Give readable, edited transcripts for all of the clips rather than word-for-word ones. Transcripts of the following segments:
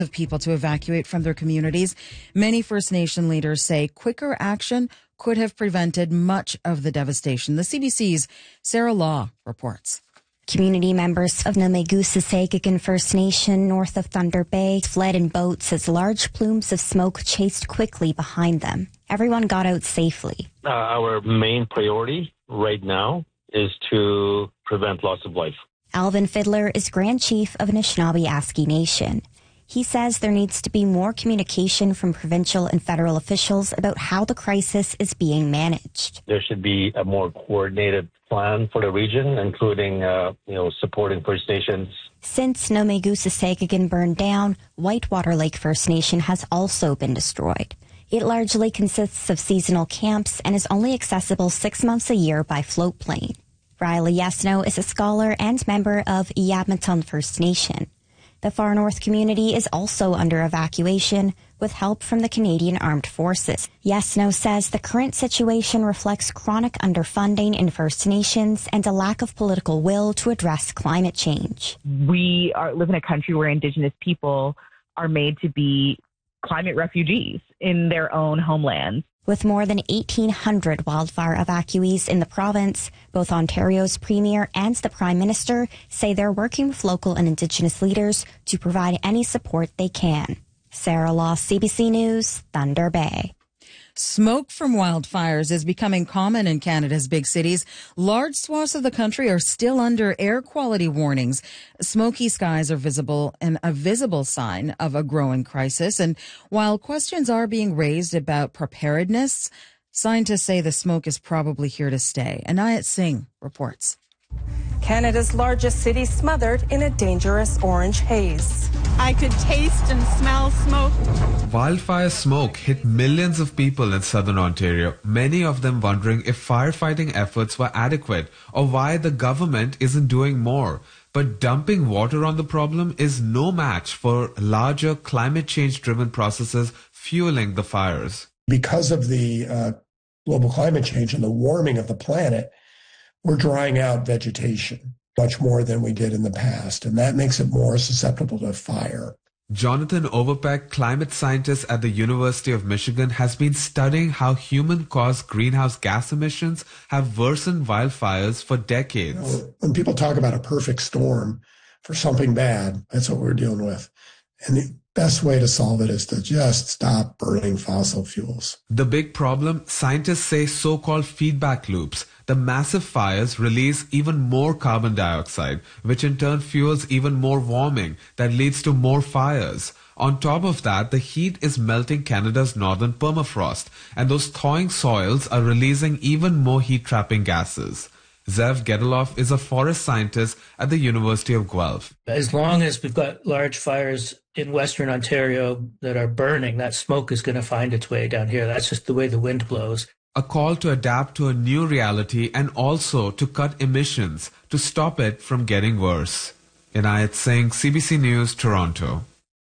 of people to evacuate from their communities. Many First Nation leaders say quicker action could have prevented much of the devastation. The CBC's Sarah Law reports. Community members of Namegusa First Nation north of Thunder Bay fled in boats as large plumes of smoke chased quickly behind them. Everyone got out safely. Our main priority right now is to prevent loss of life. Alvin Fiddler is Grand Chief of Anishinaabe Aski Nation. He says there needs to be more communication from provincial and federal officials about how the crisis is being managed. There should be a more coordinated plan for the region, including, supporting First Nations. Since Namegusa burned down, Whitewater Lake First Nation has also been destroyed. It largely consists of seasonal camps and is only accessible 6 months a year by float plane. Riley Yesno is a scholar and member of Iyabmaton First Nation. The Far North community is also under evacuation with help from the Canadian Armed Forces. Yesno says the current situation reflects chronic underfunding in First Nations and a lack of political will to address climate change. We live in a country where Indigenous people are made to be climate refugees in their own homelands. With more than 1,800 wildfire evacuees in the province, both Ontario's Premier and the Prime Minister say they're working with local and Indigenous leaders to provide any support they can. Sarah Law, CBC News, Thunder Bay. Smoke from wildfires is becoming common in Canada's big cities. Large swaths of the country are still under air quality warnings. Smoky skies are visible and a visible sign of a growing crisis. And while questions are being raised about preparedness, scientists say the smoke is probably here to stay. Anayat Singh reports. Canada's largest city smothered in a dangerous orange haze. I could taste and smell smoke. Wildfire smoke hit millions of people in southern Ontario, many of them wondering if firefighting efforts were adequate or why the government isn't doing more. But dumping water on the problem is no match for larger climate change-driven processes fueling the fires. Because of the global climate change and the warming of the planet, we're drying out vegetation much more than we did in the past, and that makes it more susceptible to fire. Jonathan Overpeck, climate scientist at the University of Michigan, has been studying how human-caused greenhouse gas emissions have worsened wildfires for decades. When people talk about a perfect storm for something bad, that's what we're dealing with. And the best way to solve it is to just stop burning fossil fuels. The big problem, scientists say so-called feedback loops. The massive fires release even more carbon dioxide, which in turn fuels even more warming that leads to more fires. On top of that, the heat is melting Canada's northern permafrost, and those thawing soils are releasing even more heat-trapping gases. Zev Gedeloff is a forest scientist at the University of Guelph. As long as we've got large fires in Western Ontario that are burning, that smoke is going to find its way down here. That's just the way the wind blows. A call to adapt to a new reality and also to cut emissions to stop it from getting worse. Inayat Singh, CBC News, Toronto.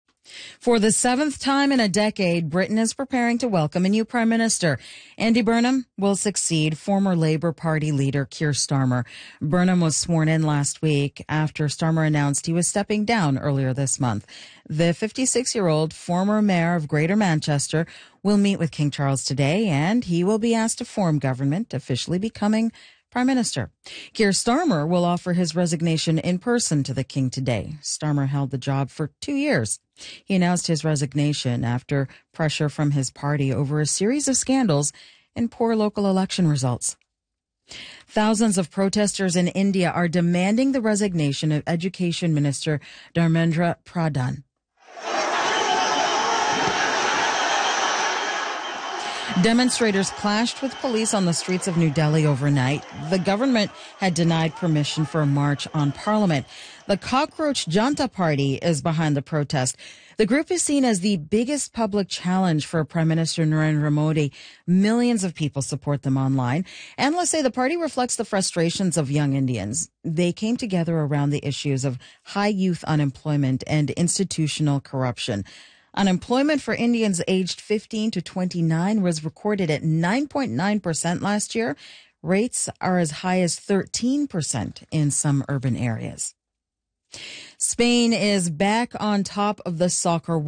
For the 7th time in a decade, Britain is preparing to welcome a new Prime Minister. Andy Burnham will succeed former Labour Party leader Keir Starmer. Burnham was sworn in last week after Starmer announced he was stepping down earlier this month. The 56-year-old former mayor of Greater Manchester will meet with King Charles today, and he will be asked to form government, officially becoming Prime Minister. Keir Starmer will offer his resignation in person to the King today. Starmer held the job for 2 years. He announced his resignation after pressure from his party over a series of scandals and poor local election results. Thousands of protesters in India are demanding the resignation of Education Minister Dharmendra Pradhan. Demonstrators clashed with police on the streets of New Delhi overnight. The government had denied permission for a march on Parliament. The Cockroach Janta Party is behind the protest. The group is seen as the biggest public challenge for Prime Minister Narendra Modi. Millions of people support them online. Analysts say the party reflects the frustrations of young Indians. They came together around the issues of high youth unemployment and institutional corruption. Unemployment for Indians aged 15 to 29 was recorded at 9.9% last year. Rates are as high as 13% in some urban areas. Spain is back on top of the soccer